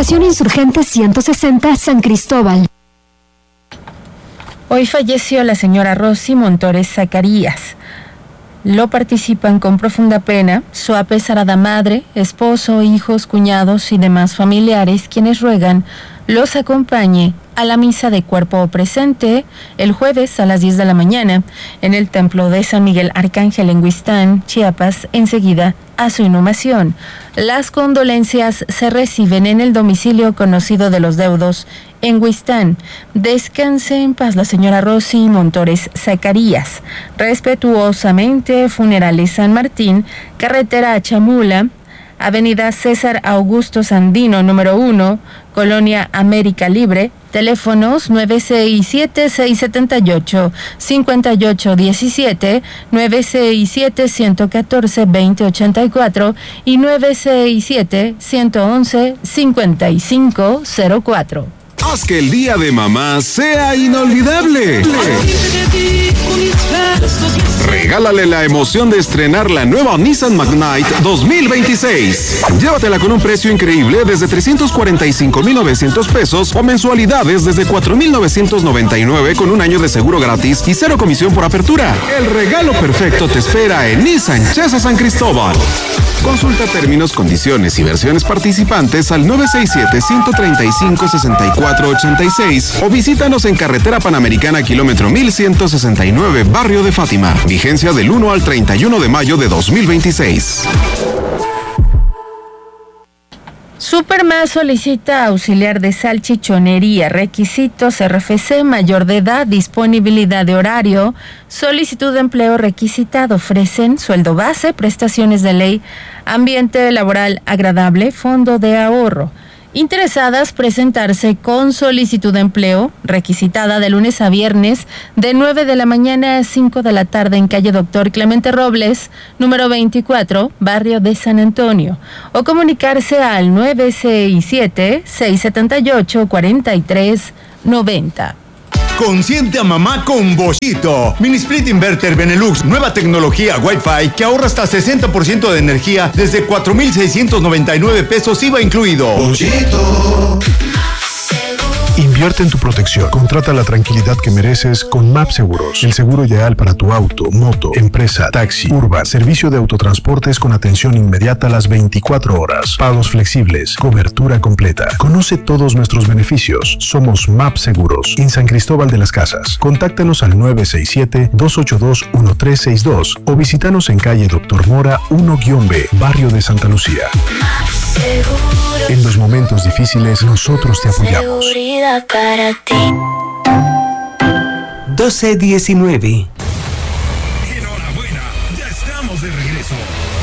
Urbanización Insurgente 160, San Cristóbal. Hoy falleció la señora Rosy Montores Zacarías. Lo participan con profunda pena su apesarada madre, esposo, hijos, cuñados y demás familiares, quienes ruegan los acompañe a la misa de cuerpo presente el jueves a las 10 de la mañana en el templo de San Miguel Arcángel en Huistán, Chiapas, enseguida a su inhumación. Las condolencias se reciben en el domicilio conocido de los deudos en Huistán. Descanse en paz la señora Rosy Montores Zacarías. Respetuosamente, Funerales San Martín, carretera a Chamula, Avenida César Augusto Sandino, número 1, Colonia América Libre, teléfonos 967-678-5817, 967-114-2084 y 967-111-5504. Haz que el día de mamá sea inolvidable. Regálale la emoción de estrenar la nueva Nissan Magnite 2026. Llévatela con un precio increíble desde 345,900 pesos o mensualidades desde 4,999 con un año de seguro gratis y 0 comisión por apertura. El regalo perfecto te espera en Nissan Chesa San Cristóbal. Consulta términos, condiciones y versiones participantes al 967-135-6486 o visítanos en Carretera Panamericana kilómetro 1169, Barrio de Fátima. Vigencia del 1 al 31 de mayo de 2026. Supermás solicita auxiliar de salchichonería, requisitos RFC, mayor de edad, disponibilidad de horario, solicitud de empleo requisitada, ofrecen sueldo base, prestaciones de ley, ambiente laboral agradable, fondo de ahorro. Interesadas presentarse con solicitud de empleo requisitada de lunes a viernes de 9 de la mañana a 5 de la tarde en calle Doctor Clemente Robles, número 24, barrio de San Antonio, o comunicarse al 967-678-4390. Consiente a mamá con Boschito. Mini Split Inverter Benelux, nueva tecnología Wi-Fi que ahorra hasta 60% de energía desde 4,699 pesos IVA incluido. Boschito. Invierte en tu protección. Contrata la tranquilidad que mereces con MAP Seguros. El seguro ideal para tu auto, moto, empresa, taxi, urban, servicio de autotransportes con atención inmediata a las 24 horas. Pagos flexibles, cobertura completa. Conoce todos nuestros beneficios. Somos MAP Seguros. En San Cristóbal de las Casas. Contáctanos al 967-282-1362 o visítanos en calle Doctor Mora 1-B, barrio de Santa Lucía. En los momentos difíciles, nosotros te apoyamos. Para ti. 12:19. Enhorabuena, ya estamos de regreso.